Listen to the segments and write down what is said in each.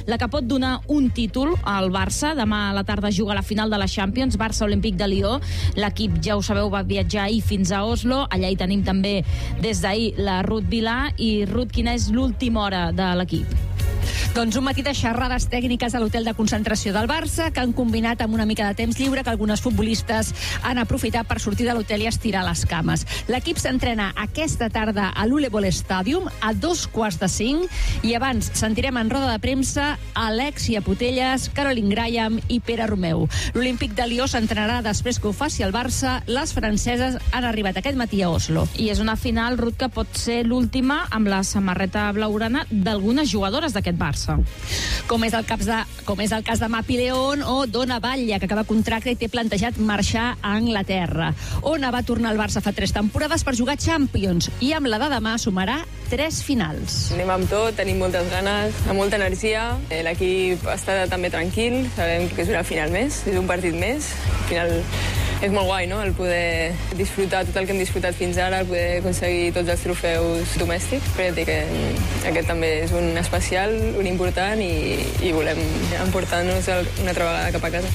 la que pot donar un títol al Barça. Demà a la tarda juga a la final de la Champions, Barça Olímpic de Lió. L'equip, ja ho sabeu, va viatjar ahir fins a Oslo. Allà hi tenim també des d'ahir la Ruth Vilà. I Ruth, quina és l'última hora de l'equip? Doncs un matí de xerrades tècniques a l'hotel de concentració del Barça, que han combinat amb una mica de temps lliure que algunes futbolistes han aprofitat per sortir de l'hotel i estirar les cames. L'equip s'entrena aquesta tarda a l'Ulebol Stadium a 4:45 i abans sentirem en roda de premsa Alexia Putellas, Caroline Graham i Pere Romeu. L'Olímpic de Lió s'entrenarà després que ho faci el Barça. Les franceses han arribat aquest matí a Oslo. I és una final, Ruth, que pot ser l'última amb la samarreta blaugrana d'algunes jugadores d'aquest Barça. Com és el cas de Mapi León o d'Ona Batlle, que acaba contracte i té plantejat marxar a Anglaterra. Ona va tornar al Barça fa 3 temporades per jugar Champions i amb la de demà sumarà 3 finals. Anem amb tot, tenim moltes ganes, amb molta energia. L'equip està també tranquil, sabem que és una final més, és un partit més. Al final és molt guai, no?, el poder disfrutar tot el que hem disfrutat fins ara, el poder aconseguir tots els trofeus domèstics. Però ja dic que aquest també és un especial, un important i volem emportar-nos una altra vegada cap a casa.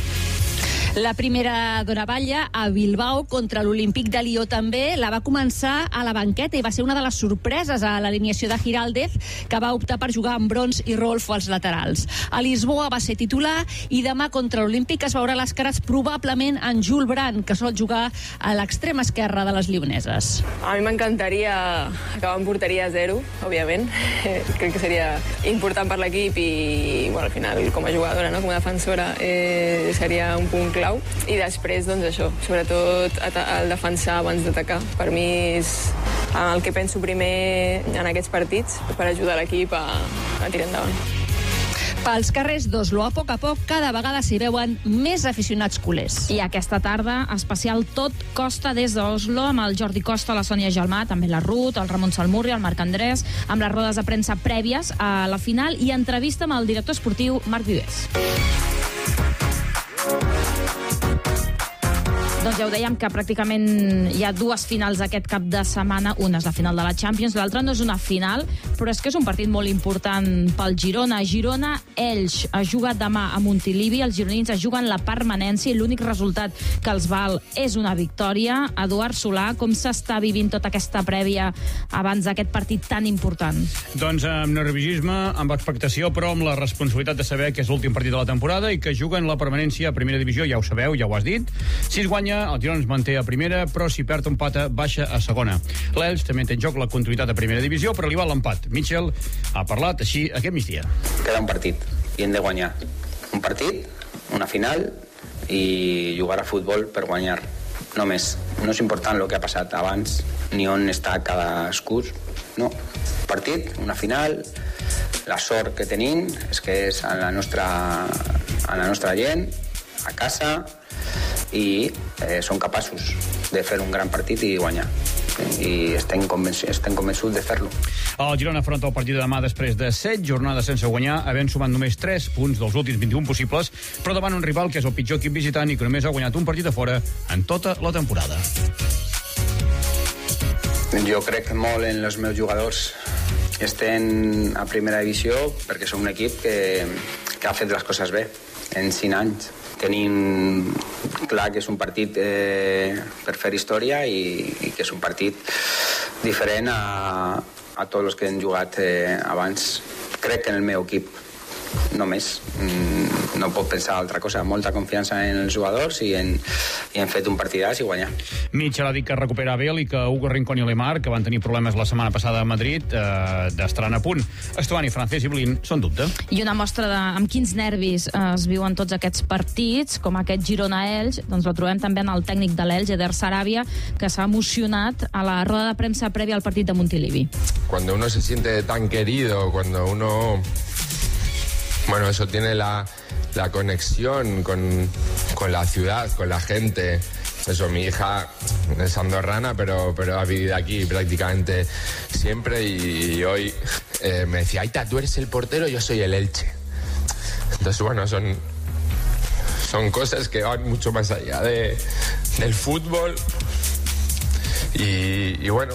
La primera d'Ona Batlle a Bilbao contra l'Olímpic de Lió també la va començar a la banqueta i va ser una de les sorpreses a l'alineació de Giraldez, que va optar per jugar amb Brons i Rolfo als laterals. A Lisboa va ser titular i demà contra l'Olímpic es veurà les cares probablement en Jules Brand, que sol jugar a l'extrema esquerra de les lioneses. A mi m'encantaria acabar amb porteria 0, òbviament. Crec que seria important per l'equip i, bueno, al final, com a jugadora, no?, com a defensora, seria un punt clau. I després, doncs això, sobretot el defensar abans d'atacar. Per mi és el que penso primer en aquests partits per ajudar l'equip a tirar endavant. Pels carrers d'Oslo, a poc, cada vegada s'hi veuen més aficionats culers. I aquesta tarda, especial Tot Costa des d'Oslo, amb el Jordi Costa, la Sònia Gelmà, també la Ruth, el Ramon Salmurri, el Marc Andrés, amb les rodes de premsa prèvies a la final i entrevista amb el director esportiu Marc Vives. Doncs ja ho dèiem, que pràcticament hi ha 2 finals aquest cap de setmana. Una és la final de la Champions, l'altra no és una final, però és que és un partit molt important pel Girona. Girona-Elx es juga demà a Montilivi, els gironins es juguen la permanència i l'únic resultat que els val és una victòria. Eduard Solà, com s'està vivint tota aquesta prèvia abans d'aquest partit tan important? Doncs amb nerviosisme, amb expectació, però amb la responsabilitat de saber que és l'últim partit de la temporada i que juguen la permanència a primera divisió, ja ho sabeu, ja ho has dit. Si es guanya, el Girona es manté a primera, però si perd un empata, baixa a segona. L'Elx també té en joc la continuïtat a primera divisió, però li val l'empat. Mitchell ha parlat així aquest migdia. Queda un partit i hem de guanyar. Un partit, una final i jugar a futbol per guanyar. No més. No és important el que ha passat abans ni on està cadascú. No. Un partit, una final, la sort que tenim és que és a la nostra gent, a casa, i són capaços de fer un gran partit i guanyar. I estem convençuts de fer-lo. El Girona afronta el partit de demà després de 7 jornades sense guanyar, havent sumat només 3 punts dels últims 21 possibles, però davant un rival que és el pitjor equip visitant i que només ha guanyat un partit a fora en tota la temporada. Jo crec molt en els meus jugadors. Estem a primera divisió perquè som un equip que ha fet les coses bé en 5 anys. Tenim clar que és un partit per fer història i que és un partit diferent a tots els que hem jugat abans. Crec en el meu equip, no més. No pot pensar altra cosa. Molta confiança en els jugadors i hem fet un partidàs i guanyar. Mitchell ha dit que recupera Bale i que Hugo Rincón i Lemar, que van tenir problemes la setmana passada a Madrid, estaran a punt. Estuani, Francesc i Blin són dubte. I una mostra amb quins nervis es viuen tots aquests partits, com aquest Girona-Elx, doncs la trobem també en el tècnic de l'Elx, Eder Sarabia, que s'ha emocionat a la roda de premsa prèvia al partit de Montilivi. Cuando uno se siente tan querido, cuando uno... Bueno, eso tiene la conexión con la ciudad, con la gente. Eso, mi hija es andorrana, pero ha vivido aquí prácticamente siempre y hoy me decía, Aita, tú eres el portero, yo soy el Elche. Entonces, bueno, son cosas que van mucho más allá del fútbol y bueno...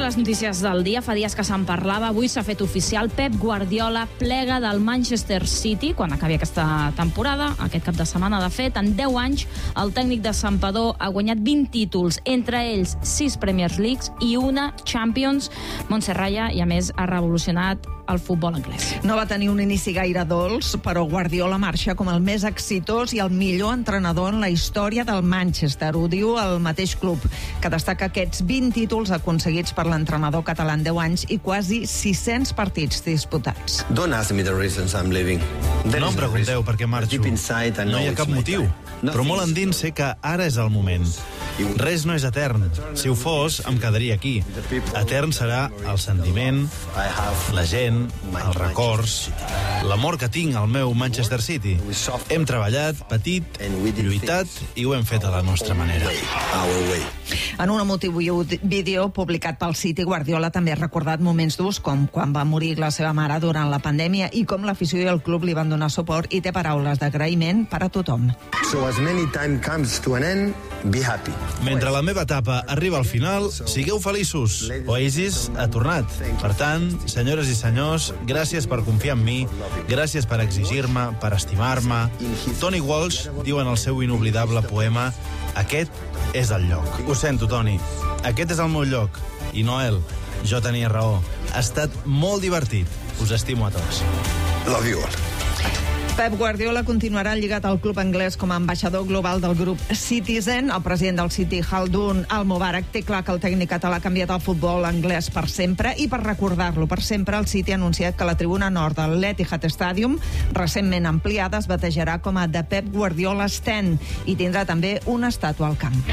les notícies del dia, fa dies que se'n parlava, avui s'ha fet oficial, Pep Guardiola plega del Manchester City quan acabi aquesta temporada, aquest cap de setmana. De fet, en 10 anys, el tècnic de Santpedor ha guanyat 20 títols, entre ells 6 Premier Leagues i una Champions. Montse Raya, i a més, ha revolucionat el futbol anglès. No va tenir un inici gaire dolç, però Guardiola marxa com el més exitós i el millor entrenador en la història del Manchester. Ho diu el mateix club, que destaca aquests 20 títols aconseguits per l'entrenador català en 10 anys i quasi 600 partits disputats. Don't ask me the reasons I'm leaving. No em pregunteu per què marxo. No hi ha cap motiu. Però molt endins sé que ara és el moment. Res no és etern. Si ho fos, em quedaria aquí. Etern serà el sentiment, la gent, els records, l'amor que tinc al meu Manchester City. Hem treballat, patit, lluitat i ho hem fet a la nostra manera. En un emotiu vídeo publicat pel City, Guardiola també ha recordat moments durs com quan va morir la seva mare durant la pandèmia i com l'afició i el club li van donar suport, i té paraules d'agraïment per a tothom. So as many time comes to an end, be happy. Mentre la meva etapa arriba al final, sigueu feliços. Oasis ha tornat. Per tant, senyores i senyors, gràcies per confiar en mi, gràcies per exigir-me, per estimar-me. Tony Walsh diu en el seu inoblidable poema: aquest és el lloc. Ho sento, Toni. Aquest és el meu lloc. I Noel, jo tenia raó. Ha estat molt divertit. Us estimo a tots. Love you all. Pep Guardiola continuarà lligat al club anglès com a ambaixador global del grup Citizen. El president del City, Khaldoon Al-Mubarak, té clar que el tècnic català ha canviat el futbol anglès per sempre, i per recordar-lo per sempre, el City ha anunciat que la tribuna nord del Etihad Stadium, recentment ampliada, es batejarà com a The Pep Guardiola Stand i tindrà també una estàtua al camp.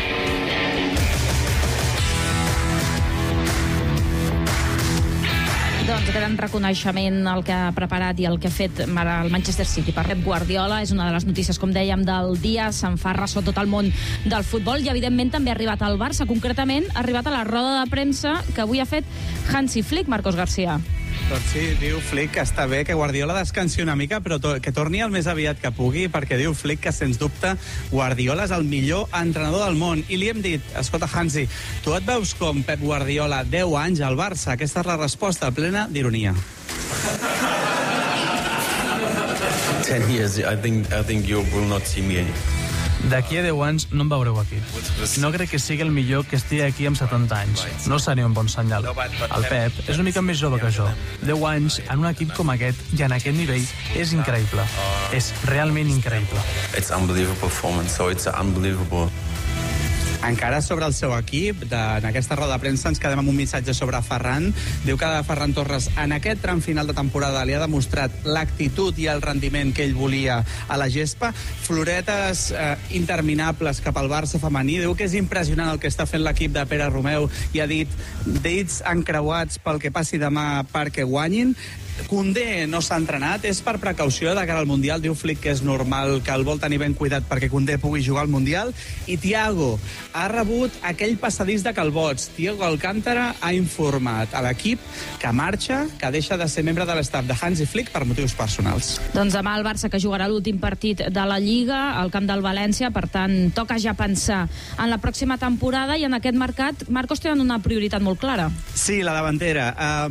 Doncs gran reconeixement el que ha preparat i el que ha fet el Manchester City per Pep Guardiola. És una de les notícies, com dèiem, del dia. Se'n fa ressò tot el món del futbol i, evidentment, també ha arribat al Barça. Concretament, ha arribat a la roda de premsa que avui ha fet Hansi Flick, Marcos García. Doncs sí, diu Flick que està bé que Guardiola descansi una mica, però que torni el més aviat que pugui, perquè diu Flick que, sens dubte, Guardiola és el millor entrenador del món. I li hem dit: escolta, Hansi, tu et veus com Pep Guardiola 10 anys al Barça? Aquesta és la resposta, plena d'ironia. 10 years, I think you will not see me. D'aquí a 10 anys no em veureu aquí. No crec que sigui el millor que estigui aquí amb 70 anys. No seria un bon senyal. El Pep és una mica més jove que jo. 10 anys en un equip com aquest i en aquest nivell és increïble. És realment increïble. It's unbelievable performance, so it's unbelievable. Encara sobre el seu equip, en aquesta roda de premsa ens quedem amb un missatge sobre Ferran. Diu que Ferran Torres en aquest tram final de temporada li ha demostrat l'actitud i el rendiment que ell volia a la gespa. Floretes interminables cap al Barça femení. Diu que és impressionant el que està fent l'equip de Pere Romeu i ha dit dits encreuats pel que passi demà perquè guanyin. Koundé no s'ha entrenat, és per precaució de cara al Mundial. Diu Flick que és normal, que el vol tenir ben cuidat perquè Koundé pugui jugar al Mundial. I Thiago ha rebut aquell passadís de calbots. Thiago Alcántara ha informat a l'equip que marxa, que deixa de ser membre de l'estaf de Hansi Flick per motius personals. Doncs demà el Barça, que jugarà l'últim partit de la Lliga al camp del València, per tant, toca ja pensar en la pròxima temporada i en aquest mercat. Marcos, tenen una prioritat molt clara. Sí, la davantera.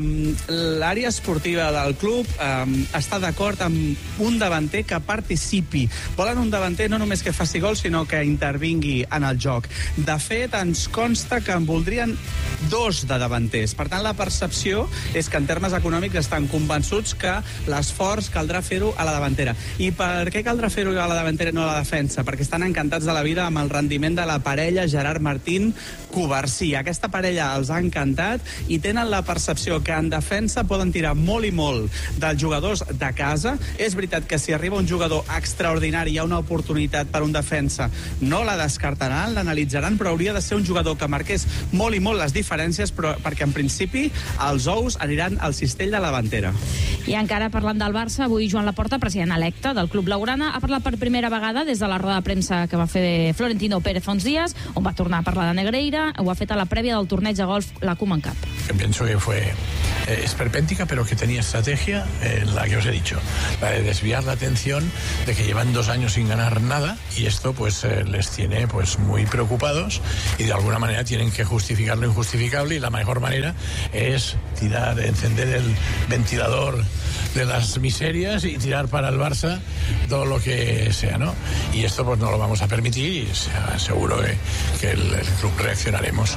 L'àrea esportiva del club està d'acord amb un davanter que participi. Volen un davanter no només que faci gol, sinó que intervingui en el joc. De fet, ens consta que en voldrien 2 de davanters. Per tant, la percepció és que en termes econòmics estan convençuts que l'esforç caldrà fer-ho a la davantera. I per què caldrà fer-ho a la davantera i no a la defensa? Perquè estan encantats de la vida amb el rendiment de la parella Gerard Martín-Covarsí. Aquesta parella els ha encantat i tenen la percepció que en defensa poden tirar molt i molt dels jugadors de casa. És veritat que si arriba un jugador extraordinari, hi ha una oportunitat per un defensa, no la descartaran, l'analitzaran, però hauria de ser un jugador que marqués molt i molt les diferències, però perquè en principi els ous aniran al cistell de la davantera. I encara parlant del Barça, avui Joan Laporta, president electe del Club Blaugrana, ha parlat per primera vegada des de la roda de premsa que va fer Florentino Pérez fa uns dies, on va tornar a parlar de Negreira. Ho ha fet a la prèvia del torneig de golf la Koeman Cup. Pienso que fue esperpéntica, pero que tenía estrategia, la que os he dicho, la de desviar la atención de que llevan 2 años sin ganar nada, y esto pues les tiene pues muy preocupados, y de alguna manera tienen que justificar lo injustificable, y la mejor manera es encender el ventilador de las miserias y tirar para el Barça todo lo que sea, ¿no? Y esto pues no lo vamos a permitir, y seguro que el club reaccionaremos,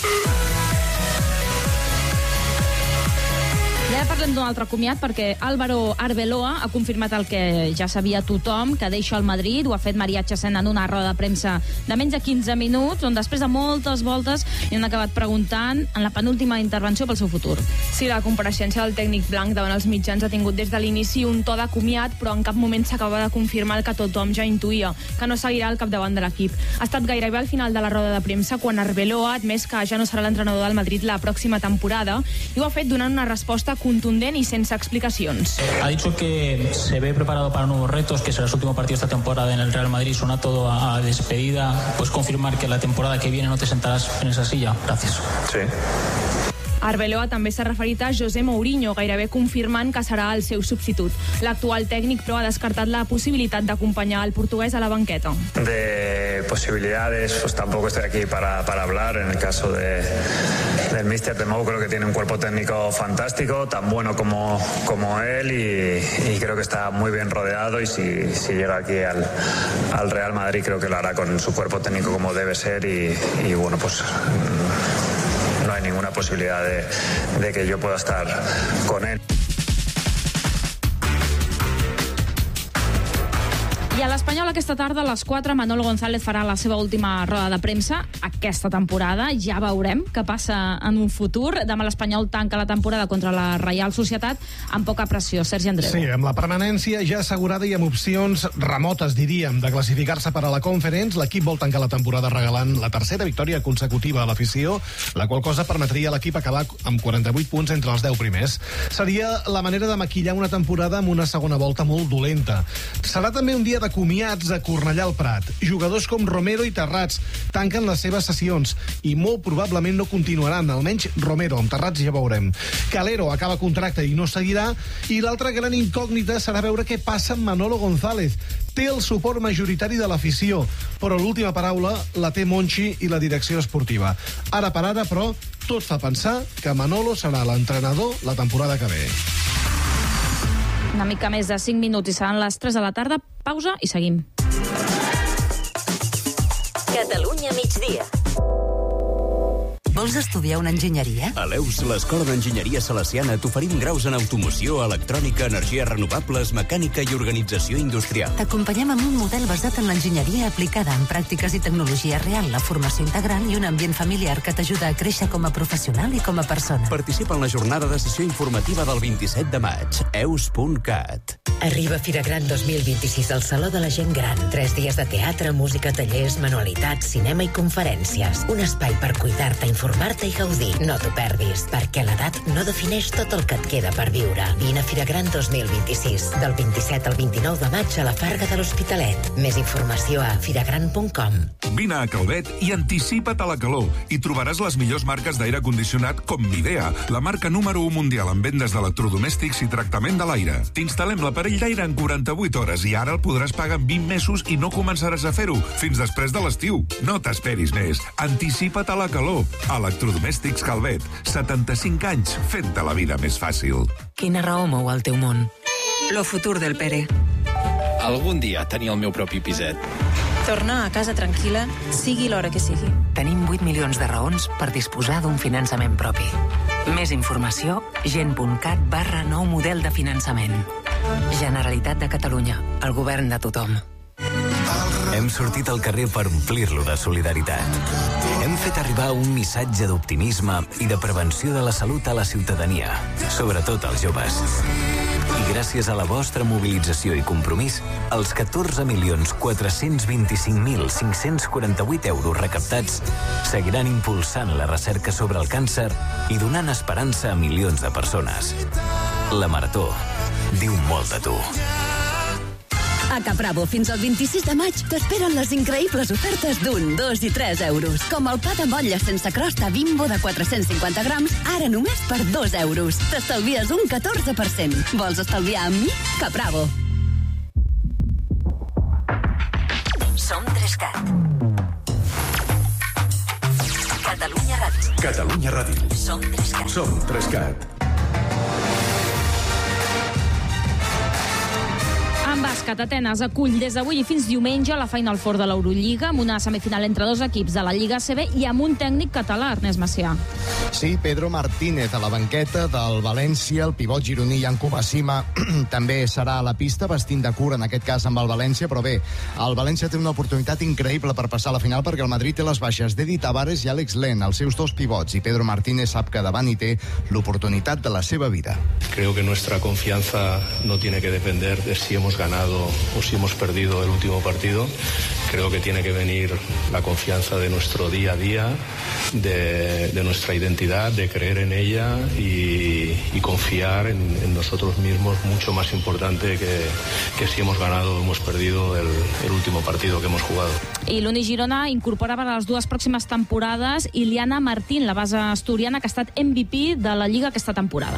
Ja parlem d'un altre comiat, perquè Álvaro Arbeloa ha confirmat el que ja sabia tothom, que deixa el Madrid. Ho ha fet Maria Chesén en una roda de premsa de menys de 15 minuts, on després de moltes voltes li han acabat preguntant en la penúltima intervenció pel seu futur. Sí, la compareixença del tècnic blanc davant els mitjans ha tingut des de l'inici un to de comiat, però en cap moment s'acaba de confirmar el que tothom ja intuïa, que no seguirà al capdavant de l'equip. Ha estat gairebé al final de la roda de premsa quan Arbeloa ha admès que ja no serà l'entrenador del Madrid la pròxima temporada, i ho ha fet donant una resposta contundent y sense explicaciones. Ha dicho que se ve preparado para nuevos retos, que será su último partido esta temporada en el Real Madrid. Suena todo a despedida. ¿Puedes confirmar que la temporada que viene no te sentarás en esa silla? Gracias. Sí. Arbeloa també s'ha referit a José Mourinho, gairebé confirmant que serà el seu substitut. L'actual tècnic, però, ha descartat la possibilitat d'acompanyar el portuguès a la banqueta. De posibilidades, pues tampoco estoy aquí para hablar. En el caso del míster de Mou, creo que tiene un cuerpo técnico fantástico, tan bueno como él, y creo que está muy bien rodeado, y si llega aquí al Real Madrid, creo que lo hará con su cuerpo técnico como debe ser, y bueno, pues no hay ninguna posibilidad de que yo pueda estar con él. I a l'Espanyol aquesta tarda a les 4 Manolo González farà la seva última roda de premsa aquesta temporada. Ja veurem què passa en un futur. Demà l'Espanyol tanca la temporada contra la Reial Societat amb poca pressió. Sergi Andreu. Sí, amb la permanència ja assegurada i amb opcions remotes, diríem, de classificar-se per a la Conference, l'equip vol tancar la temporada regalant la tercera victòria consecutiva a l'afició, la qual cosa permetria a l'equip acabar amb 48 punts entre els 10 primers. Seria la manera de maquillar una temporada amb una segona volta molt dolenta. Serà també un dia de comiats a Cornellà al Prat. Jugadors com Romero i Terrats tanquen les seves sessions i molt probablement no continuaran, almenys Romero. Amb Terrats ja veurem. Calero acaba contracte i no seguirà, i l'altra gran incògnita serà veure què passa amb Manolo González. Té el suport majoritari de l'afició, però l'última paraula la té Monchi i la direcció esportiva. Ara per ara, però, tot fa pensar que Manolo serà l'entrenador la temporada que ve. Una mica més de 5 minuts i seran les 3 de la tarda. Pausa i seguim. Catalunya migdia. Vols estudiar una enginyeria? A l'EUS, l'Escola d'Enginyeria Salesiana, t'oferim graus en automoció, electrònica, energies renovables, mecànica i organització industrial. T'acompanyem amb un model basat en l'enginyeria aplicada en pràctiques i tecnologia real, la formació integral i un ambient familiar que t'ajuda a créixer com a professional i com a persona. Participa en la jornada de sessió informativa del 27 de maig. eus.cat. Arriba Fira Gran 2026 al Saló de la Gent Gran. 3 dies de teatre, música, tallers, manualitats, cinema i conferències. Un espai per cuidar-te, informar-te i gaudir. No t'ho perdis, perquè l'edat no defineix tot el que et queda per viure. Vine a Fira Gran 2026, del 27 al 29 de maig a la Farga de l'Hospitalet. Més informació a firagran.com. Vine a Calvet i anticipa't a la calor. Hi trobaràs les millors marques d'aire condicionat com Midea, la marca número 1 mundial en vendes d'electrodomèstics i tractament de l'aire. T'instal·lem l'aparell d'aire en 48 hores i ara el podràs pagar en 20 mesos i no començaràs a fer-ho fins després de l'estiu. No t'esperis més. Anticipa't a la calor. Electrodomèstics Calvet. 75 anys fent-te la vida més fàcil. Quina raó mou el teu món? Lo futur del Pere. Algun dia tenir el meu propi piset. Tornar a casa tranquil·la, sigui l'hora que sigui. Tenim 8 milions de raons per disposar d'un finançament propi. Més informació, gent.cat/nou model de finançament. Generalitat de Catalunya, el govern de tothom. Hem sortit al carrer per omplir-lo de solidaritat. Hem fet arribar un missatge d'optimisme i de prevenció de la salut a la ciutadania, sobretot als joves. I gràcies a la vostra mobilització i compromís, els 14.425.548 euros recaptats seguiran impulsant la recerca sobre el càncer i donant esperança a milions de persones. La Marató diu molt de tu. A Capravo, fins al 26 de maig, t'esperen les increïbles ofertes d'1, 2 i 3 euros. Com el pa de motlla sense crosta Bimbo de 450 grams, ara només per 2 euros. T'estalvies un 14%. Vols estalviar amb mi? Capravo. Som 3CAT. Catalunya Ràdio. Catalunya Ràdio. Som 3CAT. Som 3CAT. En bàsquet, Atenes acull des d'avui i fins diumenge la Final Four de l'Eurolliga amb una semifinal entre dos equips de la Lliga ACB i amb un tècnic català, Ernest Macià. Sí, Pedro Martínez a la banqueta del València, el pivot gironí Yanko Basima també serà a la pista vestint de cura, en aquest cas amb el València, però bé, el València té una oportunitat increïble per passar a la final perquè el Madrid té les baixes d'Edi Tavares i Àlex Len, els seus dos pivots, i Pedro Martínez sap que davant hi té l'oportunitat de la seva vida. Creo que nuestra confianza no tiene que depender de si hemos ganado o si hemos perdido el último partido. Creo que tiene que venir la confianza de nuestro día a día, de nuestra identidad, de creer en ella y confiar en nosotros mismos, mucho más importante que si hemos ganado o hemos perdido el último partido que hemos jugado. I l'Uni Girona incorpora per a les dues pròximes temporades Iliana Martín, la base asturiana que ha estat MVP de la Lliga aquesta temporada.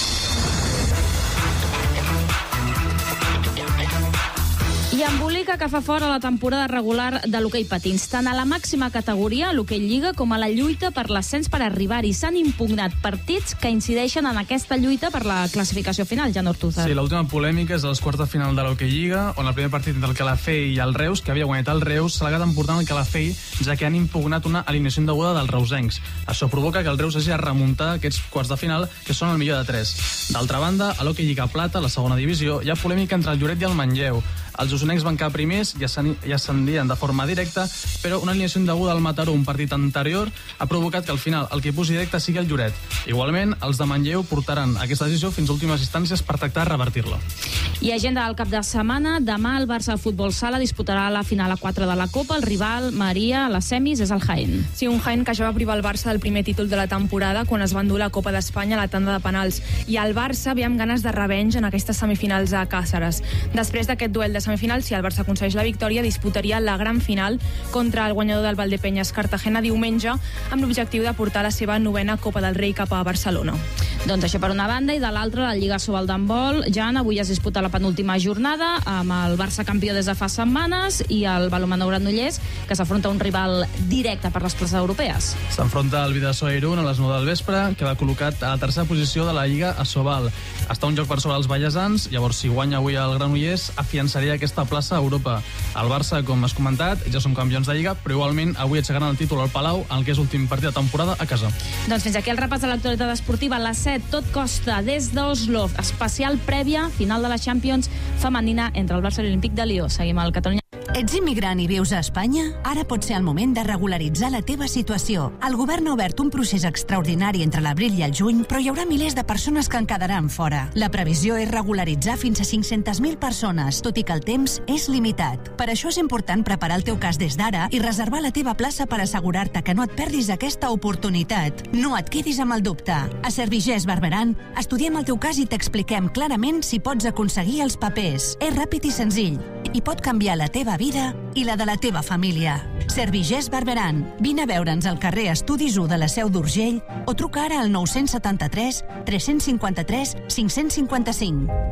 I embolica que fa fora la temporada regular de l'hoquei patins. Tant a la màxima categoria, l'hoquei Lliga, com a la lluita per l'ascens per arribar-hi. S'han impugnat partits que incideixen en aquesta lluita per la classificació final, Jan Ortúzar. Sí, l'última polèmica és als quarts de final de l'hoquei Lliga, on el primer partit entre el Calafell i el Reus, que havia guanyat el Reus, s'ha acabat emportant el Calafell, ja que han impugnat una alineació indeguda dels reusencs. Això provoca que el Reus hagi de remuntar aquests quarts de final, que són el millor de 3. D'altra banda, a l'hoquei Lliga Plata, la segona divisió, hi ha polèmica entre el Lloret i el Manlleu. Els usonencs van quedar primers i ascendien de forma directa, però una alineació indeguda al Mataró, un partit anterior, ha provocat que al final el que pugi directe sigui el Lloret. Igualment, els de Manlleu portaran aquesta decisió fins a últimes instàncies per tractar de revertir-la. I agenda del cap de setmana. Demà el Barça de Futbol Sala disputarà la final a 4 de la Copa. El rival, Maria, a les semis, és el Jaén. Sí, un Jaén que ja va privar el Barça del primer títol de la temporada quan es va endur la Copa d'Espanya a la tanda de penals. I el Barça ve amb ganes de revenja en aquestes semifinals a Càceres. Després d'aquest duel de semifinals, si el Barça aconsegueix la victòria, disputaria la gran final contra el guanyador del Valdepeñas Cartagena diumenge, amb l'objectiu de portar la seva 9a Copa del Rei cap a Barcelona. Doncs això per una banda, i de l'altra la Lliga Sobal d'handbol. Jan, avui es disputa la penúltima jornada amb el Barça campió des de fa setmanes i el Balonmano Granollers, que s'afronta a un rival directe per les places europees. S'enfronta el Vidasoa Irún a les 9 del vespre, que va col·locat a la tercera posició de la Lliga a Sobal. Està un joc per sobre els ballesans, llavors si guanya avui el Granollers afiançaria aquesta plaça a Europa. El Barça, com has comentat, ja són campions de Lliga, però igualment avui aixecaran el títol al Palau, en el que és l'últim partit de temporada a casa. Doncs fins aquí el repàs de l'actualitat esportiva. A les 7, tot costa des d'Oslo. Especial prèvia, final de la Champions femenina entre el Barça i l'Olímpic de Lió. Seguim al Catalunya. Ets immigrant i vius a Espanya? Ara pot ser el moment de regularitzar la teva situació. El govern ha obert un procés extraordinari entre l'abril i el juny, però hi haurà milers de persones que en quedaran fora. La previsió és regularitzar fins a 500.000 persones, tot i que el temps és limitat. Per això és important preparar el teu cas des d'ara i reservar la teva plaça per assegurar-te que no et perdis aquesta oportunitat. No et quedis amb el dubte. A Servigés Barberan estudiem el teu cas i t'expliquem clarament si pots aconseguir els papers. És ràpid i senzill i pot canviar la teva vida i la de la teva família. Servigés Barberan. Vine a veure'ns al carrer Estudis 1 de la Seu d'Urgell o truca ara al 973 353 555.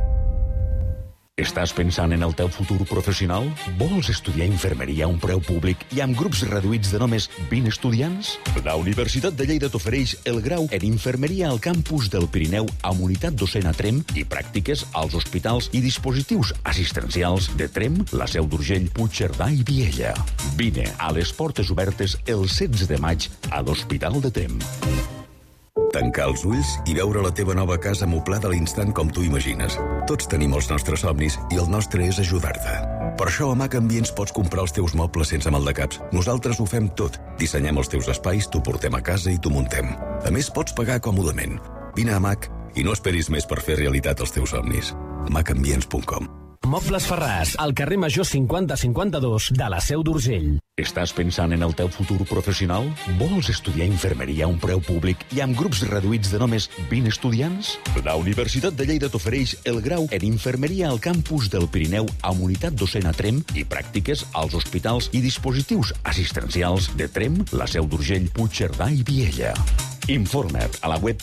Estàs pensant en el teu futur professional? Vols estudiar infermeria a un preu públic i amb grups reduïts de només 20 estudiants? La Universitat de Lleida t'ofereix el grau en infermeria al campus del Pirineu amb unitat docent a Trem i pràctiques als hospitals i dispositius assistencials de Trem, la Seu d'Urgell, Puigcerdà i Viella. Vine a les portes obertes el 16 de maig a l'Hospital de Trem. Tancar els ulls i veure la teva nova casa amoblada a l'instant com tu imagines. Tots tenim els nostres somnis i el nostre és ajudar-te. Per això a Mac Ambients pots comprar els teus mobles sense maldecaps. Nosaltres ho fem tot. Dissenyem els teus espais, t'ho portem a casa i t'ho muntem. A més, pots pagar còmodament. Vine a Mac i no esperis més per fer realitat els teus somnis. macambients.com. Mobles Ferràs, al carrer Major 5052 de la Seu d'Urgell. Estàs pensant en el teu futur professional? Vols estudiar infermeria a un preu públic i amb grups reduïts de només 20 estudiants? La Universitat de Lleida t'ofereix el grau en infermeria al campus del Pirineu amb unitat docent a Tremp i pràctiques als hospitals i dispositius assistencials de Tremp, la Seu d'Urgell, Puigcerdà i Viella. Informa't a la web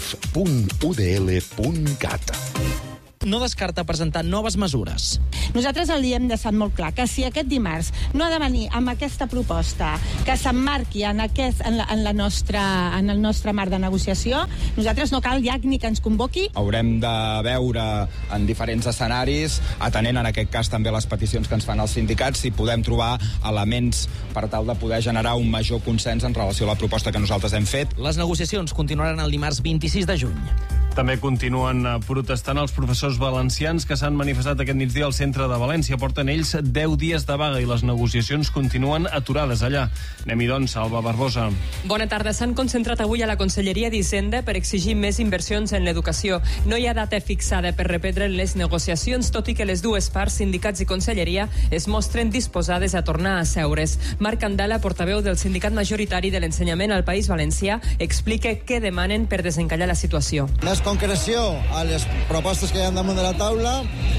fif.udl.cat. No descarta presentar noves mesures. Nosaltres li hem deixat molt clar que si aquest dimarts no ha de venir amb aquesta proposta que s'emmarqui en el nostre marc de negociació, nosaltres no cal ja ni que ens convoqui. Haurem de veure en diferents escenaris, atenent en aquest cas també les peticions que ens fan els sindicats, si podem trobar elements per tal de poder generar un major consens en relació a la proposta que nosaltres hem fet. Les negociacions continuaran el dimarts 26 de juny. També continuen protestant els professors valencians que s'han manifestat aquest migdia al centre de València. Porten ells 10 dies de vaga i les negociacions continuen aturades allà. Anem-hi, doncs, Alba Barbosa. Bona tarda. S'han concentrat avui a la Conselleria d'Hisenda per exigir més inversions en l'educació. No hi ha data fixada per reprendre les negociacions, tot i que les dues parts, sindicats i Conselleria, es mostren disposades a tornar a seure's. Marc Candela, portaveu del sindicat majoritari de l'ensenyament al País Valencià, explica què demanen per desencallar la situació. Més concreció a les propostes que hi ha damunt de la taula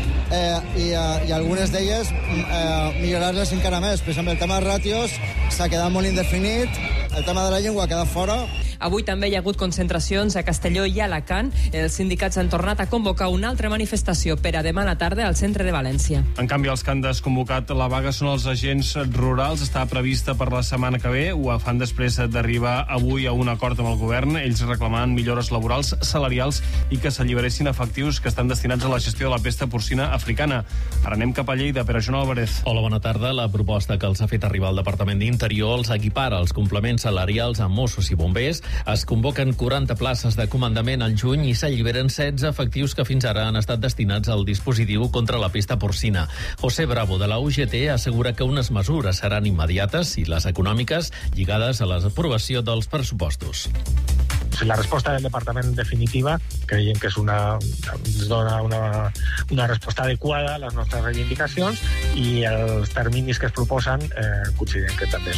i algunes d'elles millorar-les encara més. Per exemple, el tema de ràtios s'ha quedat molt indefinit, el tema de la llengua ha quedat fora. Avui també hi ha hagut concentracions a Castelló i a Alacant. Els sindicats han tornat a convocar una altra manifestació per a demà a la tarda al centre de València. En canvi, els que han desconvocat la vaga són els agents rurals. Està prevista per la setmana que ve. Ho fan després d'arribar avui a un acord amb el govern. Ells reclamaven millores laborals, salarials i que s'alliberessin efectius que estan destinats a la gestió de la pesta porcina africana. Ara anem cap a Lleida, per a Joan Álvarez. Hola, bona tarda. La proposta que els ha fet arribar el Departament d'Interior els equipara els complements salarials a Mossos i bombers. Es convoquen 40 places de comandament al juny i s'alliberen 16 efectius que fins ara han estat destinats al dispositiu contra la pesta porcina. José Bravo, de la UGT, assegura que unes mesures seran immediates i les econòmiques lligades a l'aprovació dels pressupostos. La resposta del departament definitiva creiem que és ens dona una resposta adequada a les nostres reivindicacions i els terminis que es proposen considerem que també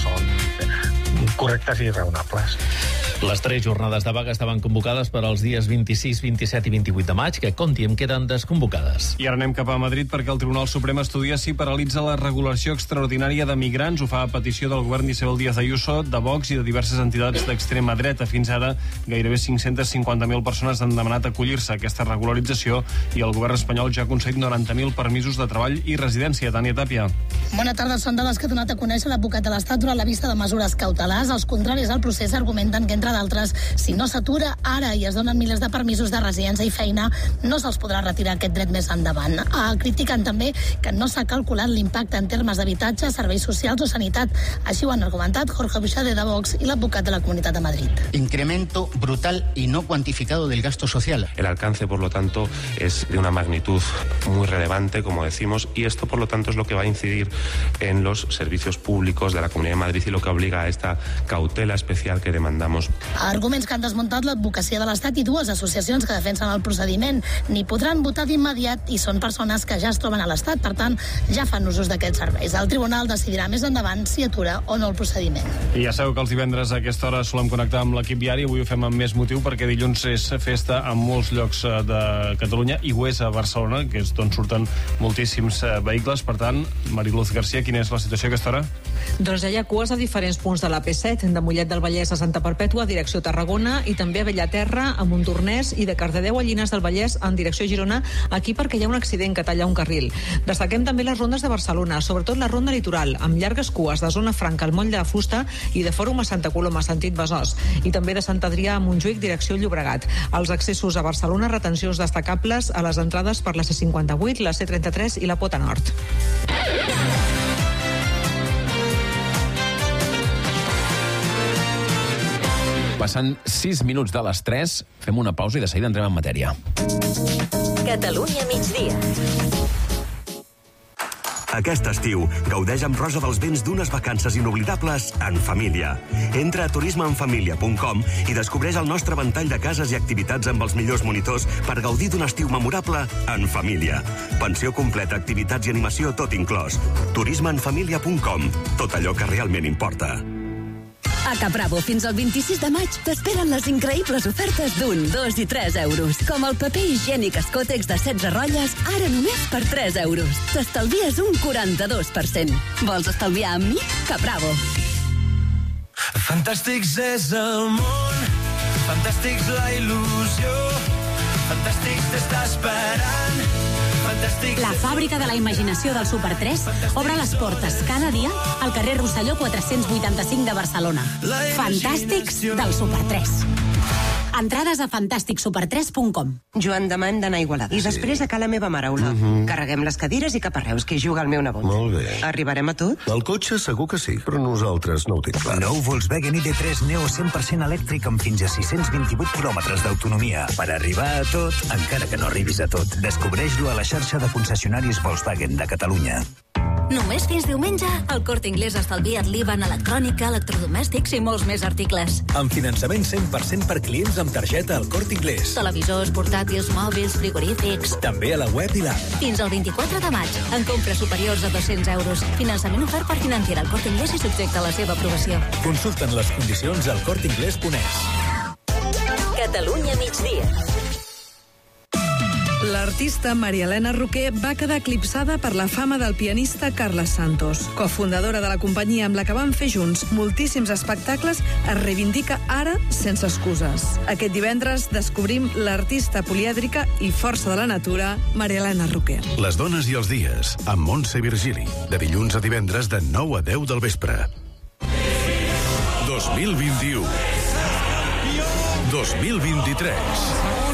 són correctes i raonables. Les 3 jornades de vaga estaven convocades per als dies 26, 27 i 28 de maig, que compti queden desconvocades. I ara anem cap a Madrid perquè el Tribunal Suprem estudia si paralitza la regulació extraordinària de migrants. Ho fa a petició del govern d'Isabel Díaz Ayuso, de Vox i de diverses entitats d'extrema dreta. Fins ara, gairebé 550.000 persones han demanat acollir-se a aquesta regularització i el govern espanyol ja ha aconseguit 90.000 permisos de treball i residència. Tània Tàpia. Bona tarda. Són dades que ha donat a conèixer l'advocat de l'Estat durant la vista de mesures cautelars. Els contraris al procés argumenten que, entre d'altres, si no s'atura ara i es donen milers de permisos de residència i feina, no se'ls podrà retirar aquest dret més endavant. Critiquen també que no s'ha calculat l'impacte en termes d'habitatge, serveis socials o sanitat. Així ho han argumentat Jorge Buixade de Vox i l'advocat de la Comunitat de Madrid. Incremento brutal y no cuantificado del gasto social. El alcance, por lo tanto, es de una magnitud muy relevante, como decimos, y esto, por lo tanto, es lo que va a incidir en los servicios públicos de la Comunidad de Madrid y lo que obliga a esta cautela especial que demandamos. Arguments que han desmuntat l'advocacia de l'Estat i dues associacions que defensen el procediment. Ni podran votar d'immediat i són persones que ja es troben a l'Estat, per tant, ja fan usos d'aquests serveis. El tribunal decidirà més endavant si atura o no el procediment. I ja sabeu que els divendres a aquesta hora solem connectar amb l'equip diari. Avui ho fem amb més motiu perquè dilluns és festa en molts llocs de Catalunya i ho és a Barcelona, que és d'on surten moltíssims vehicles. Per tant, Mariluz García, quina és la situació a aquesta hora? Doncs hi ha cues a diferents punts de la P7, de Mollet del Vallès a Santa Perpètua, direcció Tarragona, i també a Bellaterra, a Montornès, i de Cardedeu a Llinars del Vallès, en direcció Girona, aquí perquè hi ha un accident que talla un carril. Destaquem també les rondes de Barcelona, sobretot la ronda litoral, amb llargues cues de Zona Franca al Moll de Fusta i de Fòrum a Santa Coloma, sentit Besòs, i també de Sant Adrià a Montjuïc, direcció Llobregat. Els accessos a Barcelona, retencions destacables a les entrades per la C58, la C33 i la Pota Nord. Passant 6 minuts de les 3, fem una pausa i de seguida entrem en matèria. Catalunya migdia. Aquest estiu, gaudeix amb Rosa dels Vents d'unes vacances inoblidables en família. Entra a turismeenfamilia.com i descobreix el nostre ventall de cases i activitats amb els millors monitors per gaudir d'un estiu memorable en família. Pensió completa, activitats i animació, tot inclòs. turismeenfamilia.com. Tot allò que realment importa. A Capravo, fins al 26 de maig, t'esperen les increïbles ofertes d'1, 2 i 3 euros. Com el paper higiènic Escòtex de 16 rotlles, ara només per 3 euros. T'estalvies un 42%. Vols estalviar amb mi? Capravo. Fantàstics és el món, fantàstics la il·lusió, fantàstics t'està esperant. La fàbrica de la imaginació del Super 3 obre les portes cada dia al carrer Rosselló 485 de Barcelona. Fantàstics del Super 3. Entrades a fantàsticsuper3.com. Joan, demà hem d'anar a Igualada. I després a Ca la meva mare, Aula. Carreguem les cadires i cap a Reus, que hi juga el meu nebot. Molt bé. Arribarem a tot? El cotxe segur que sí, però nosaltres no ho tinc clar. Nou Volkswagen ID3 Neo 100% elèctric amb fins a 628 quilòmetres d'autonomia. Per arribar a tot, encara que no arribis a tot. Descobreix-lo a la xarxa de concessionaris Volkswagen de Catalunya. Només fins diumenge, el Corte Inglés estalvia't l'IVA en electrònica, electrodomèstics i molts més articles. Amb finançament 100% per clients amb targeta al Corte Inglés. Televisors, portàtils, mòbils, frigorífics. També a la web i l'app. Fins al 24 de maig, en compres superiors a 200 euros. Finançament ofert per Financiera al Corte Inglés i subjecte a la seva aprovació. Consulten les condicions al corteinglés.es. Catalunya migdia. L'artista Maria Elena Roquer va quedar eclipsada per la fama del pianista Carles Santos. Cofundadora de la companyia amb la que van fer junts moltíssims espectacles, es reivindica ara sense excuses. Aquest divendres descobrim l'artista polièdrica i força de la natura, Maria Elena Roquer. Les dones i els dies, amb Montse Virgili, de dilluns a divendres de 9 a 10 del vespre. 2021. 2023.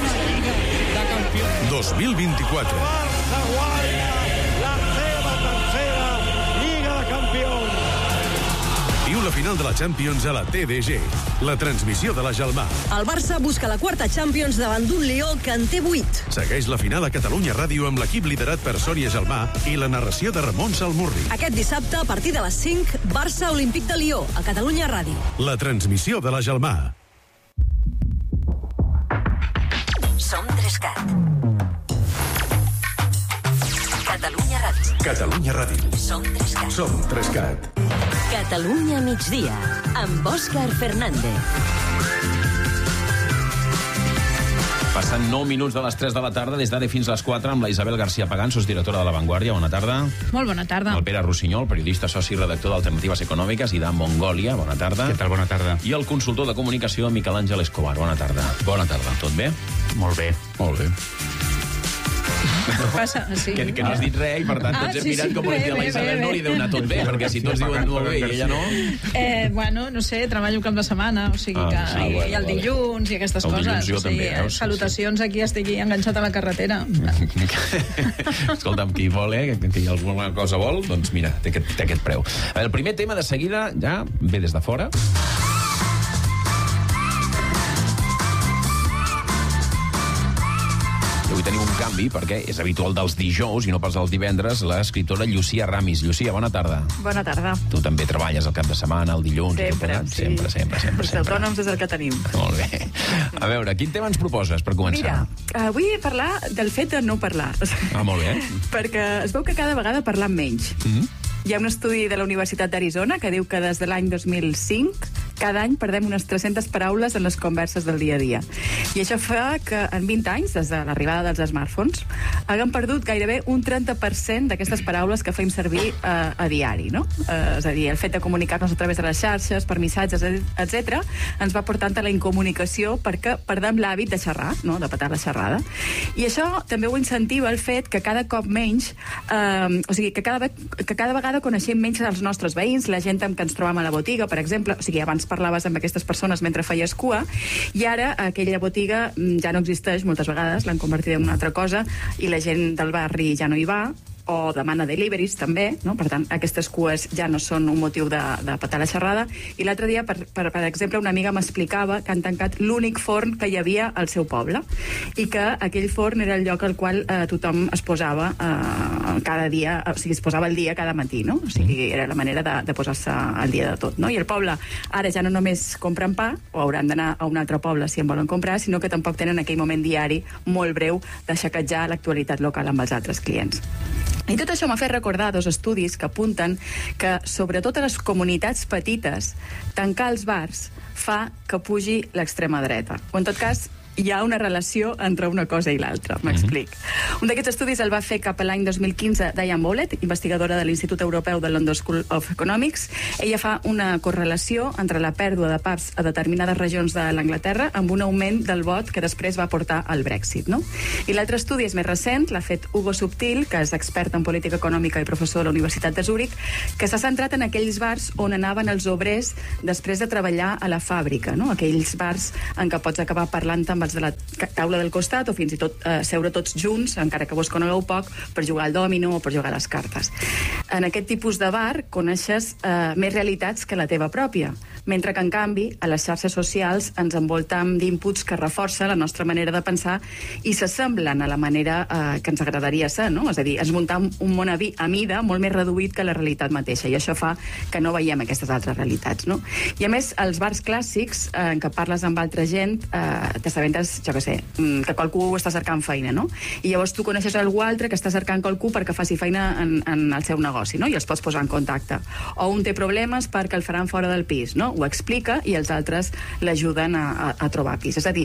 2024. Barça guanya la seva tercera Lliga de Campions. Viu la final de la Champions a la TDG, la transmissió de la Gelmà. El Barça busca la quarta Champions davant d'un Lió que en té 8. Segueix la final a Catalunya Ràdio amb l'equip liderat per Sònia Gelmà i la narració de Ramon Salmurri. Aquest dissabte, a partir de les 5, Barça Olímpic de Lió, a Catalunya Ràdio. La transmissió de la Gelmà. Som 3CAT. Catalunya Ràdio. Catalunya Ràdio. Som 3CAT. Som 3CAT. Catalunya migdia, amb Òscar Fernández. Passant 9 minuts de les 3 de la tarda, des d'ara fins a les 4, amb la Isabel García Pagán, directora de La Vanguardia. Bona tarda. Molt bona tarda. El Pere Rossinyol, periodista, soci i redactor d'Alternatives Econòmiques i de Mongòlia. Bona tarda. Què tal? Bona tarda. I el consultor de comunicació, Miquel Àngel Escobar. Bona tarda. Bona tarda. Tot bé? Molt bé. Molt bé. Què passa? Sí. Que no has dit res i, per tant, tots hem mirat com volem dir a la Isabel. No li deu anar tot bé, perquè si tots diuen molt bé i ella no... Bueno, no sé, treballo cap de setmana, o sigui que... I el dilluns i aquestes coses. El dilluns jo també, veus? Salutacions, aquí estic enganxat a la carretera. Escolta'm, qui vol, que alguna cosa vol, doncs mira, té aquest preu. El primer tema, de seguida, ja ve des de fora. Avui tenim un canvi, perquè és habitual dels dijous i no pas dels divendres, l'escriptora Llucia Ramis. Llucia, bona tarda. Bona tarda. Tu també treballes el cap de setmana, el dilluns... Sempre. Els autònoms és el que tenim. Molt bé. A veure, quin tema ens proposes per començar? Mira, vull parlar del fet de no parlar. Molt bé. Perquè es veu que cada vegada parlam menys. Hi ha un estudi de la Universitat d'Arizona que diu que des de l'any 2005 cada any perdem unes 300 paraules en les converses del dia a dia. I això fa que en 20 anys, des de l'arribada dels smartphones, haguem perdut gairebé un 30% d'aquestes paraules que fem servir a diari, no? És a dir, el fet de comunicar-nos a través de les xarxes, per missatges, etc., ens va portant a la incomunicació perquè perdem l'hàbit de xerrar, no? De petar la xerrada. I això també ho incentiva el fet que cada cop menys, o sigui, que cada vegada coneixem menys els nostres veïns, la gent amb què ens trobam a la botiga, per exemple. O sigui, abans parlaves amb aquestes persones mentre feies cua, i ara aquella botiga ja no existeix moltes vegades, l'han convertit en una altra cosa, i la gent del barri ja no hi va, o demana deliveries també, no? Per tant, aquestes cues ja no són un motiu de petar la xerrada. I l'altre dia, per exemple, una amiga m'explicava que han tancat l'únic forn que hi havia al seu poble i que aquell forn era el lloc al qual tothom es posava cada dia, o sigui, es posava el dia cada matí, no? O sigui, era la manera de posar-se al dia de tot, no? I el poble ara ja no només compren pa, o hauran d'anar a un altre poble si en volen comprar, sinó que tampoc tenen aquell moment diari molt breu de xaquejar l'actualitat local amb els altres clients. I tot això m'ha fet recordar 2 estudis que apunten que, sobretot a les comunitats petites, tancar els bars fa que pugi l'extrema dreta. O, en tot cas, hi ha una relació entre una cosa i l'altra. M'explic. Un d'aquests estudis el va fer cap a l'any 2015 Diane Bowlett, investigadora de l'Institut Europeu de London School of Economics. Ella fa una correlació entre la pèrdua de pubs a determinades regions de l'Anglaterra amb un augment del vot que després va portar al Brexit, no? I l'altre estudi és més recent, l'ha fet Hugo Subtil, que és expert en política econòmica i professor de la Universitat de Zúrich, que s'ha centrat en aquells bars on anaven els obrers després de treballar a la fàbrica, no? Aquells bars en què pots acabar parlant amb de la taula del costat o fins i tot seure tots junts, encara que vos conegueu poc, per jugar al dòmino o per jugar a les cartes. En aquest tipus de bar coneixes més realitats que la teva pròpia, mentre que, en canvi, a les xarxes socials ens envoltam d'inputs que reforcen la nostra manera de pensar i s'assemblen a la manera que ens agradaria ser, no? És a dir, ens muntam un món a mida molt més reduït que la realitat mateixa, i això fa que no veiem aquestes altres realitats, no? I, a més, els bars clàssics, en què parles amb altra gent, t'assabentes, jo què sé, que qualcú està cercant feina, no? I llavors tu coneixes algú altre que està cercant qualcú perquè faci feina en el seu negoci, no? I els pots posar en contacte. O un té problemes perquè el faran fora del pis, no? Ho explica i els altres l'ajuden a trobar pis. És a dir,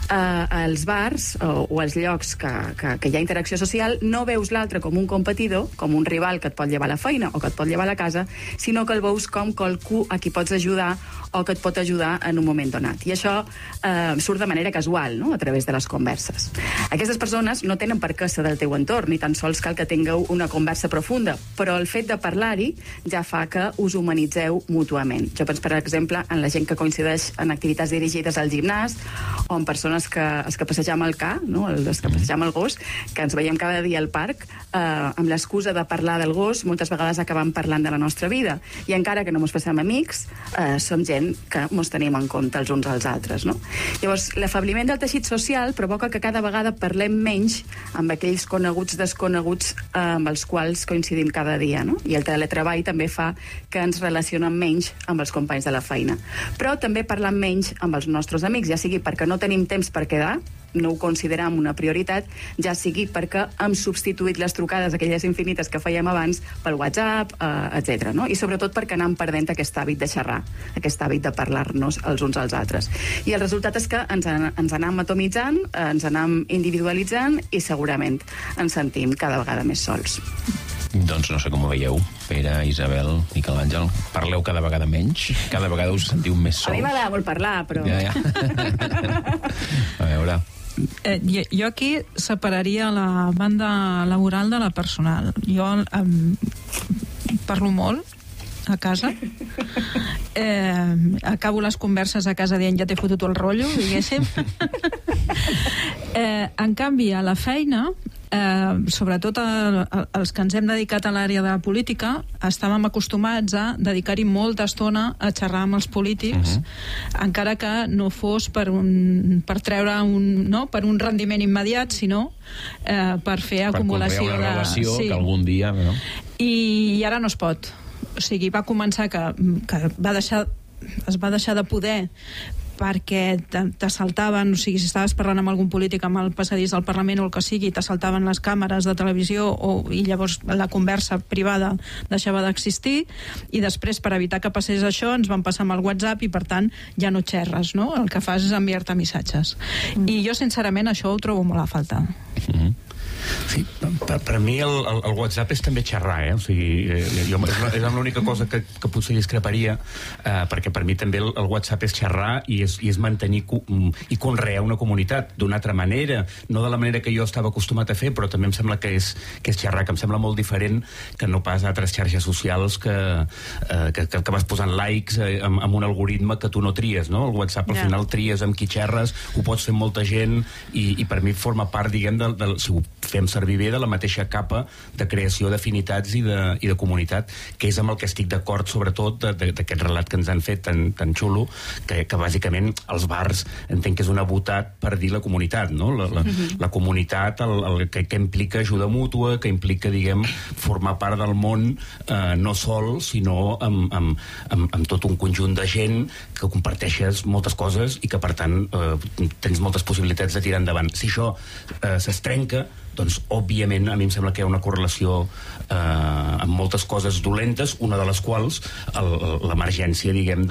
als bars o als llocs que hi ha interacció social no veus l'altre com un competidor, com un rival que et pot llevar a la feina o que et pot llevar a la casa, sinó que el veus com qualcú a qui pots ajudar o que et pot ajudar en un moment donat. I això surt de manera casual, no? A través de les converses. Aquestes persones no tenen per què ser del teu entorn, ni tan sols cal que tingueu una conversa profunda, però el fet de parlar-hi ja fa que us humanitzeu mútuament. Jo penso, per exemple, en la gent que coincideix en activitats dirigides al gimnàs o en persones que passegem el ca, no? Els que passegem el gos, que ens veiem cada dia al parc, amb l'excusa de parlar del gos, moltes vegades acabem parlant de la nostra vida. I encara que no mos passem amics, som gent que mos tenim en compte els uns als altres, no? Llavors, l'afebliment del teixit social provoca que cada vegada parlem menys amb aquells coneguts desconeguts amb els quals coincidim cada dia, no? I el teletreball també fa que ens relacionem menys amb els companys de la feina. Però també parlem menys amb els nostres amics, ja sigui perquè no tenim temps per quedar, no ho considerem una prioritat, ja sigui perquè hem substituït les trucades, aquelles infinites que fèiem abans, pel WhatsApp, etc. No? I sobretot perquè anem perdent aquest hàbit de xerrar, aquest hàbit de parlar-nos els uns als altres. I el resultat és que ens anem atomitzant, ens anem individualitzant i segurament ens sentim cada vegada més sols. Doncs no sé com ho veieu, Pere, Isabel, Miquel Àngel. Parleu cada vegada menys? Cada vegada us sentiu més sols? A mi m'agrada molt parlar, però... Ja. A veure... Jo aquí separaria la banda laboral de la personal. Jo parlo molt a casa, acabo les converses a casa dient ja t'he fotut el rotllo, diguéssim. En canvi, a la feina, sobretot els que ens hem dedicat a l'àrea de la política, estàvem acostumats a dedicar-hi molta estona a xerrar amb els polítics, encara que no fos per treure per un rendiment immediat, sinó per fer acumulació per una relació que algun dia... No? I ara no es pot. O sigui, va començar que es va deixar de poder perquè t'assaltaven, o sigui, si estaves parlant amb algun polític amb el passadís del Parlament o el que sigui, t'assaltaven les càmeres de televisió i llavors la conversa privada deixava d'existir, i després, per evitar que passés això, ens van passar amb el WhatsApp i, per tant, ja no xerres, no? El que fas és enviar-te missatges. I jo, sincerament, això ho trobo molt a falta. Sí, per mi el WhatsApp és també xerrar, o sigui, és l'única cosa que potser discreparia, perquè per mi també el WhatsApp és xerrar i és mantenir i conrear una comunitat d'una altra manera, no de la manera que jo estava acostumat a fer, però també em sembla que és xerrar, que em sembla molt diferent que no pas altres xarxes socials que vas posant likes amb un algoritme que tu no tries, no? El WhatsApp al final tries amb qui xerres, ho pots fer amb molta gent i per mi forma part, diguem, si ho fem fem servir bé de la mateixa capa de creació d'afinitats i de comunitat, que és amb el que estic d'acord, sobretot d'aquest relat que ens han fet tan xulo, que bàsicament els bars entenc que és una botat per dir la comunitat, no? La comunitat, el que implica ajuda mútua, que implica, diguem, formar part del món no sol, sinó amb tot un conjunt de gent que comparteixes moltes coses i que, per tant, tens moltes possibilitats de tirar endavant. Si això s'estrenca, doncs, òbviament, a mi em sembla que hi ha una correlació amb moltes coses dolentes, una de les quals l'emergència, diguem,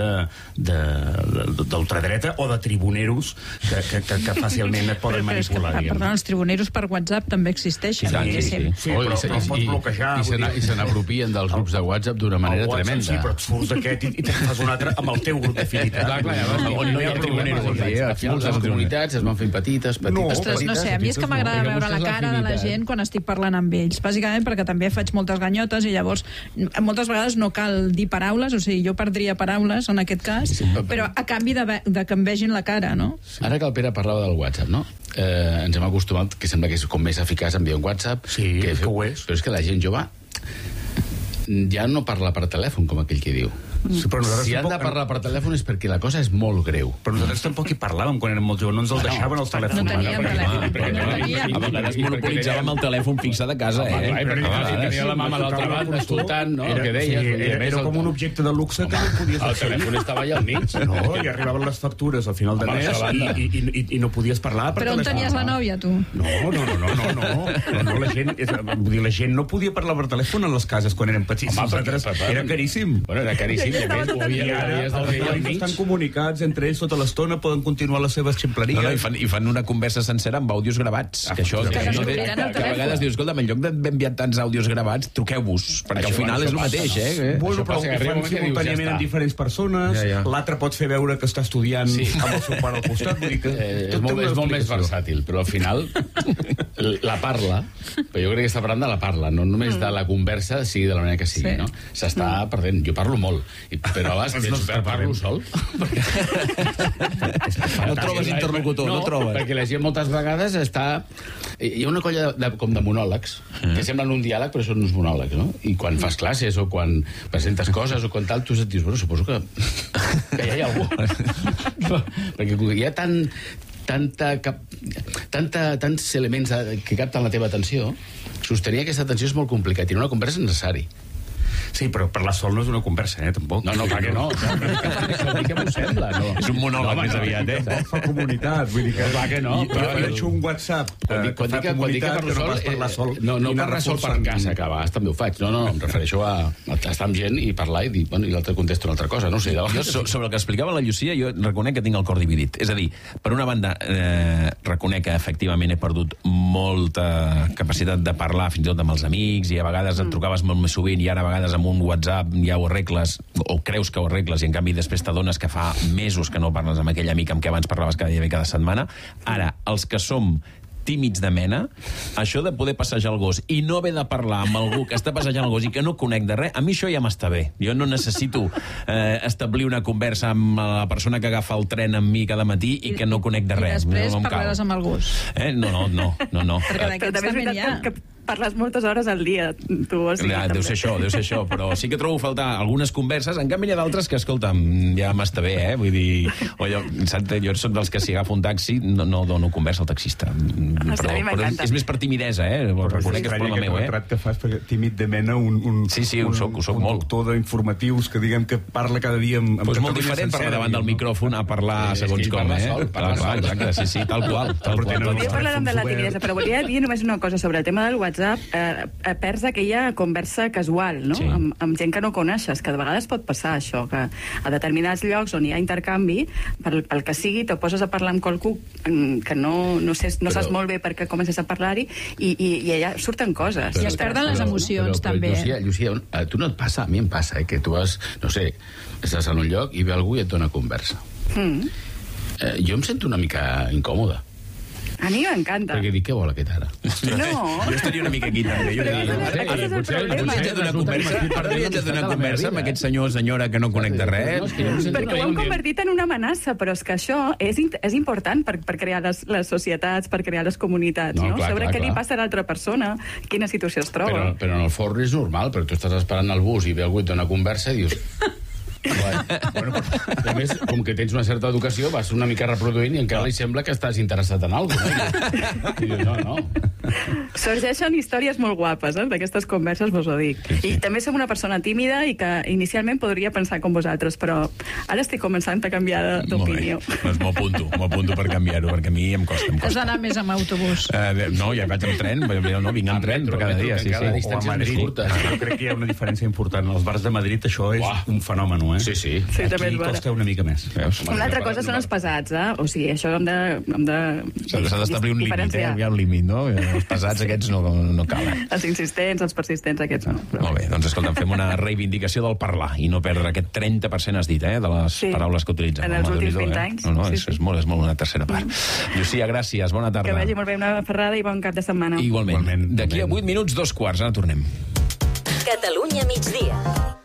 d'ultradreta o de tribuneros que fàcilment et poden manipular. Perdona, els tribuneros per WhatsApp també existeixen. Sí, però pots bloquejar. I se n'apropien dels grups de WhatsApp d'una manera tremenda. Sí, però et surts d'aquest i te'n fas un altre amb el teu grup d'afinitat. On no hi ha tribuneros. Al final les comunitats es van fent petites. Ostres, no sé, a mi és que m'agrada veure la cara de la gent quan estic parlant amb ells, bàsicament perquè també faig moltes ganyotes i llavors moltes vegades no cal dir paraules, o sigui, jo perdria paraules en aquest cas, però a canvi de que em vegin la cara, no? Ara que el Pere parlava del WhatsApp, no? Ens hem acostumat, que sembla que és com més eficaç enviar un WhatsApp. Sí, que ho és. Però és que la gent jove ja no parla per telèfon, com aquell que diu. Sí, si han de parlar per telèfon és perquè la cosa és molt greu. Però nosaltres tampoc hi parlàvem quan érem molt joves, no ens el deixaven el telèfon. No teníem telèfon. A vegades monopolitzàvem el telèfon fixat a casa, Tenia la mama a l'altra banda escoltant, no? El que deia. Era com un objecte de luxe que no podies el telèfon estava allà al mig. No, i arribaven les factures al final de mes i no podies parlar per telèfon. Però on tenies la nòvia, tu? No, la gent no podia parlar per telèfon a les cases quan érem petits. Era caríssim. Bueno, era caríssim. I ara estan comunicats entre ells tota l'estona, poden continuar les seves ximpleries. I fan una conversa sencera amb àudios gravats. Que això que a vegades dius, escolta, en lloc d'enviar tants àudios gravats, truqueu-vos, perquè al final és el mateix, Bueno, però ho fan simultàniament amb diferents persones, l'altre pot fer veure que està estudiant amb el seu pare al costat, vull dir que és molt més versàtil, però al final la parla, però jo crec que està parlant de la parla, no només de la conversa, sigui de la manera que sigui, no? S'està perdent. Jo parlo molt, però a vegades parlo sol. No trobes interlocutor, no trobes. Perquè la gent moltes vegades està... Hi ha una colla com de monòlegs, que semblen un diàleg, però són uns monòlegs, no? I quan fas classes o quan presentes coses o quan tal, tu et dius, bueno, suposo que ja hi ha algú. Perquè hi ha tants elements que capten la teva atenció, sostenir aquesta atenció és molt complicat i en una conversa és necessari. Sí, però parlar sol no és una conversa, tampoc. No, clar que no. Que m'ho sembla, no. És un monòleg més aviat, Fa comunitat, vull dir que... Clar que no. Jo veig un WhatsApp quan dic que parlar sol, no parlar sol per casa, que a vegades també ho faig. No, em refereixo a estar amb gent i parlar i dir, bueno, i l'altre contesta una altra cosa, no sé. Jo, sobre el que explicava la Llucia, jo reconec que tinc el cor dividit. És a dir, per una banda, reconec que efectivament he perdut molta capacitat de parlar fins i tot amb els amics i a vegades et trucaves molt més sovint i ara a vegades amb un WhatsApp ja ho arregles o creus que ho arregles i en canvi després t'adones que fa mesos que no parles amb aquell amic amb què abans parlaves cada dia i cada setmana. Ara, els que som tímids de mena, això de poder passejar el gos i no haver de parlar amb algú que està passejant el gos i que no conec de res, a mi això ja m'està bé. Jo no necessito establir una conversa amb la persona que agafa el tren amb mi cada matí i que no conec de res. I després parlaràs amb el gos. No. Perquè d'aquests també n'hi ha. Parles moltes hores al dia, tu. O sigui, deu ser això, però sí que trobo a faltar algunes converses, en canvi hi ha d'altres que, escolta'm, ja m'està bé, vull dir, jo soc dels que si agafo un taxi no dono conversa al taxista, però és més per timidesa, reconec que és problema meu, El retrat que fas, perquè tímid de mena, Sí, ho soc molt. Un autor d'informatius que diguem que parla cada dia amb és molt diferent parlar davant del micròfon a parlar segons com, Exacte, sí, tal qual. Jo parlarem de la timidesa, però volia dir només una cosa sobre el tema del WhatsApp. Perds aquella conversa casual, no? Sí. Amb gent que no coneixes, que de vegades pot passar això, que a determinats llocs on hi ha intercanvi, pel que sigui, te poses a parlar amb qualcú que no saps molt bé per què comences a parlar-hi i allà surten coses. I es perden les emocions, també. Llucia, a tu no et passa? A mi em passa, que tu vas, no sé, estàs en un lloc i ve algú i et dona conversa. Jo em sento una mica incòmode. A mi m'encanta. Perquè dic, què vol aquest ara? No. Jo estaria una mica aquí, també. Ara viatges d'una conversa amb aquest senyor o senyora que no connecta res. Perquè ho hem convertit en una amenaça, però és que això és important per crear les societats, per crear les comunitats, no? Sobre què li passa a l'altra persona, quina situació es troba. Però en el forn és normal, perquè tu estàs esperant el bus i ve algú i té una conversa i dius... Bueno, a més, com que tens una certa educació, vas una mica reproduint i encara li sembla que estàs interessat en alguna cosa. I dius, no. Sorgeixen històries molt guapes, d'aquestes converses, vos ho dic. I també som una persona tímida i que inicialment podria pensar com vosaltres, però ara estic començant a canviar d'opinió. Doncs m'ho apunto per canviar-ho, perquè a mi em costa. Has d'anar més amb autobús. No, ja vaig amb tren, no, vinc amb tren per cada dia. O a Madrid. Jo crec que hi ha una diferència important. Als bars de Madrid això és un fenomen, Sí. Aquí costa una mica més. Una altra cosa són els pesats, O sigui, això hem de s'ha d'establir un límit, hi ha un límit, no? Els pesats aquests no calen. Els insistents, els persistents, aquests no. Molt bé, doncs escolta'm, fem una reivindicació del parlar i no perdre aquest 30% has dit, de les paraules que utilitzem. En els últims 20 anys. No, és molt una tercera part. Llucia, gràcies, bona tarda. Que vagi molt bé una ferrada i bon cap de setmana. Igualment. D'aquí a 8 minuts, 2:15, ara tornem. Catalunya migdia.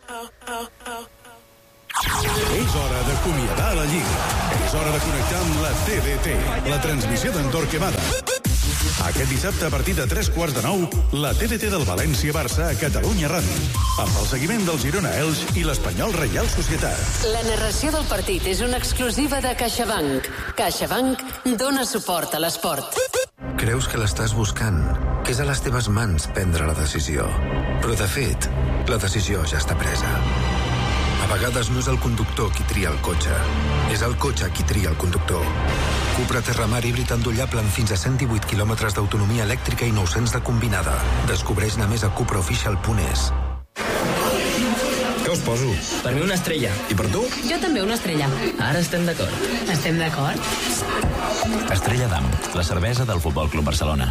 És hora d'acomiadar la Lliga. És hora de connectar amb la TDT, la transmissió d'Andorquemada. Aquest dissabte, a partir de 9:15, la TDT del València-Barça a Catalunya Ràdio, amb el seguiment del Girona-Elx i l'Espanyol Reial Societat. La narració del partit és una exclusiva de CaixaBank. CaixaBank dona suport a l'esport. Creus que l'estàs buscant, que és a les teves mans prendre la decisió. Però, de fet, la decisió ja està presa. A vegades no és el conductor qui tria el cotxe, és el cotxe qui tria el conductor. Cupra Terramar híbrid endollable amb fins a 118 quilòmetres d'autonomia elèctrica i 900 de combinada. Descobreix-ne més a cupraofficial.es. Què us poso? Per mi una estrella. I per tu? Jo també una estrella. Ara estem d'acord. Estem d'acord? Estrella d'Am, la cervesa del Futbol Club Barcelona.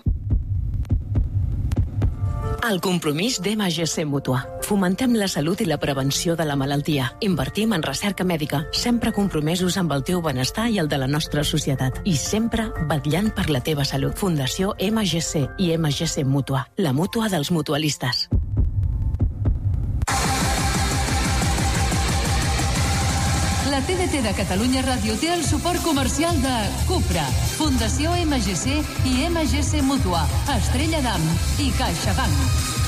El compromís d'MGC Mútua. Fomentem la salut i la prevenció de la malaltia. Invertim en recerca mèdica, sempre compromesos amb el teu benestar i el de la nostra societat. I sempre vetllant per la teva salut. Fundació MGC i MGC Mútua. La mútua dels mutualistes. La TDT de Catalunya Ràdio té el suport comercial de Cupra, Fundació MGC i MGC Mútua, Estrella d'Am i CaixaBank.